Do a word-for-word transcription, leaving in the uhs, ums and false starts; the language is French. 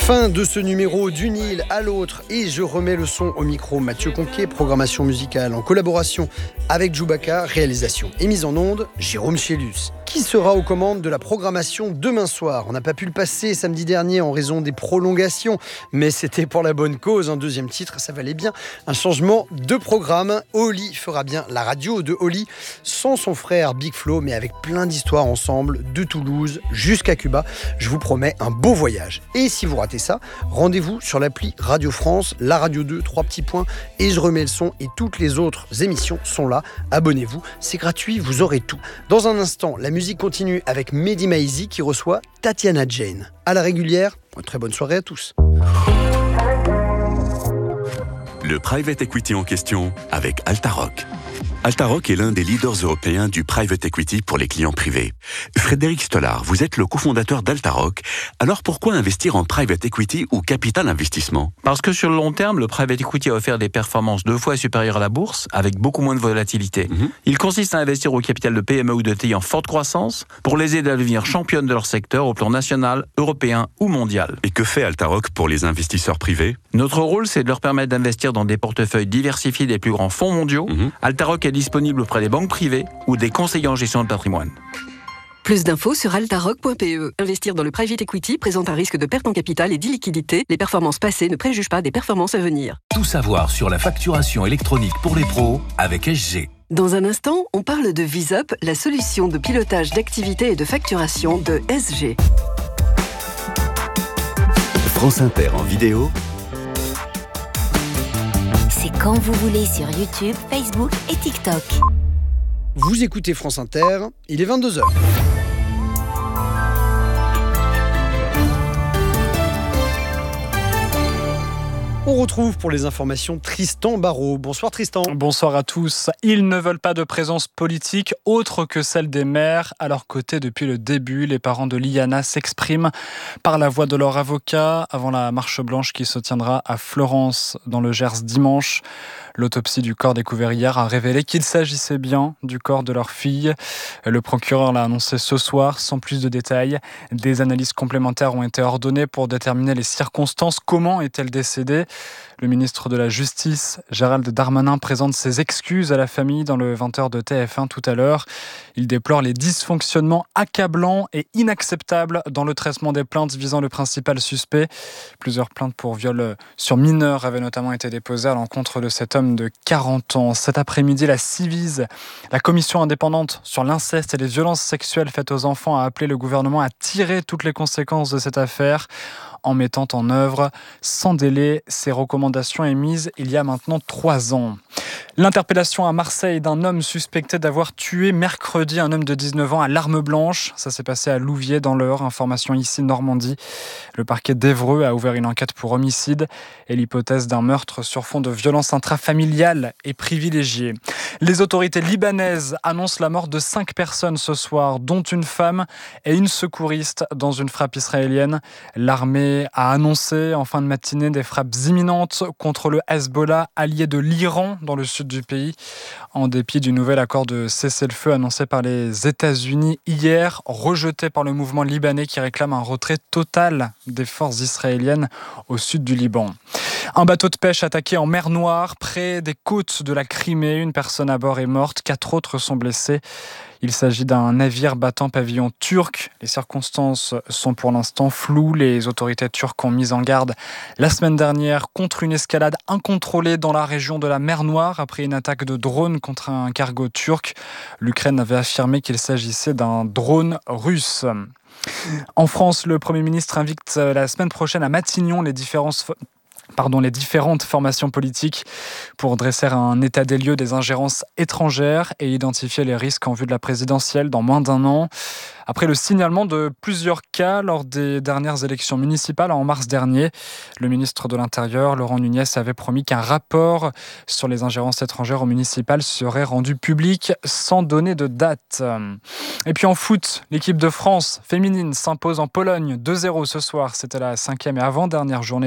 Fin de ce numéro d'une île à l'autre et je remets le son au micro. Mathieu Conquet, programmation musicale en collaboration avec Djoubaka, réalisation et mise en onde, Jérôme Chielus. Qui sera aux commandes de la programmation demain soir? On n'a pas pu le passer samedi dernier en raison des prolongations, mais c'était pour la bonne cause. Un deuxième titre, ça valait bien un changement de programme. Oli fera bien la radio de Oli sans son frère Big Flo, mais avec plein d'histoires ensemble, de Toulouse jusqu'à Cuba. Je vous promets un beau voyage. Et si vous ratez ça, rendez-vous sur l'appli Radio France, la Radio deux, trois petits points, et je remets le son et toutes les autres émissions sont là. Abonnez-vous, c'est gratuit, vous aurez tout. Dans un instant, la musique continue avec Mehdi Maizi qui reçoit Tatiana Jane. À la régulière, une très bonne soirée à tous. Le private equity en question avec Altaroc. Altaroc est l'un des leaders européens du private equity pour les clients privés. Frédéric Stollard, vous êtes le cofondateur d'Altaroc. Alors pourquoi investir en private equity ou capital investissement? Parce que sur le long terme, le private equity a offert des performances deux fois supérieures à la bourse, avec beaucoup moins de volatilité. Mmh. Il consiste à investir au capital de P M E ou de T I en forte croissance pour les aider à devenir championnes de leur secteur au plan national, européen ou mondial. Et que fait Altaroc pour les investisseurs privés? Notre rôle, c'est de leur permettre d'investir dans des portefeuilles diversifiés des plus grands fonds mondiaux. Mmh. Altaroc est disponible auprès des banques privées ou des conseillers en gestion de patrimoine. Plus d'infos sur altaroc point p e. Investir dans le private equity présente un risque de perte en capital et d'illiquidité. Les performances passées ne préjugent pas des performances à venir. Tout savoir sur la facturation électronique pour les pros avec S G. Dans un instant, on parle de VisUp, la solution de pilotage d'activité et de facturation de S G. France Inter en vidéo. C'est quand vous voulez sur YouTube, Facebook et TikTok. Vous écoutez France Inter, il est vingt-deux heures. On retrouve pour les informations Tristan Barraud. Bonsoir Tristan. Bonsoir à tous. Ils ne veulent pas de présence politique autre que celle des maires. À leur côté, depuis le début, les parents de Liana s'expriment par la voix de leur avocat avant la marche blanche qui se tiendra à Florence dans le Gers dimanche. L'autopsie du corps découvert hier a révélé qu'il s'agissait bien du corps de leur fille. Le procureur l'a annoncé ce soir, sans plus de détails. Des analyses complémentaires ont été ordonnées pour déterminer les circonstances. Comment est-elle décédée ? Le ministre de la Justice, Gérald Darmanin, présente ses excuses à la famille dans le vingt heures de T F un tout à l'heure. Il déplore les dysfonctionnements accablants et inacceptables dans le traitement des plaintes visant le principal suspect. Plusieurs plaintes pour viol sur mineurs avaient notamment été déposées à l'encontre de cet homme de quarante ans. Cet après-midi, la Civise, la commission indépendante sur l'inceste et les violences sexuelles faites aux enfants, a appelé le gouvernement à tirer toutes les conséquences de cette affaire en mettant en œuvre sans délai ces recommandations émises il y a maintenant trois ans. L'interpellation à Marseille d'un homme suspecté d'avoir tué mercredi un homme de dix-neuf ans à l'arme blanche. Ça s'est passé à Louviers dans l'Eure, information ici Normandie. Le parquet d'Évreux a ouvert une enquête pour homicide et l'hypothèse d'un meurtre sur fond de violence intrafamiliale est privilégiée. Les autorités libanaises annoncent la mort de cinq personnes ce soir, dont une femme et une secouriste dans une frappe israélienne. L'armée a annoncé en fin de matinée des frappes imminentes contre le Hezbollah, allié de l'Iran dans le sud du pays, en dépit du nouvel accord de cessez-le-feu annoncé par les États-Unis hier, rejeté par le mouvement libanais qui réclame un retrait total des forces israéliennes au sud du Liban. Un bateau de pêche attaqué en mer Noire, près des côtes de la Crimée. Une personne à bord est morte, quatre autres sont blessés. Il s'agit d'un navire battant pavillon turc. Les circonstances sont pour l'instant floues. Les autorités turques ont mis en garde la semaine dernière contre une escalade incontrôlée dans la région de la mer Noire après une attaque de drone contre un cargo turc. L'Ukraine avait affirmé qu'il s'agissait d'un drone russe. En France, le Premier ministre invite la semaine prochaine à Matignon les différences... Pardon, les différentes formations politiques pour dresser un état des lieux des ingérences étrangères et identifier les risques en vue de la présidentielle dans moins d'un an. Après le signalement de plusieurs cas lors des dernières élections municipales en mars dernier, le ministre de l'Intérieur, Laurent Nunez, avait promis qu'un rapport sur les ingérences étrangères au municipal serait rendu public sans donner de date. Et puis en foot, l'équipe de France féminine s'impose en Pologne deux zéro ce soir. C'était la cinquième et avant-dernière journée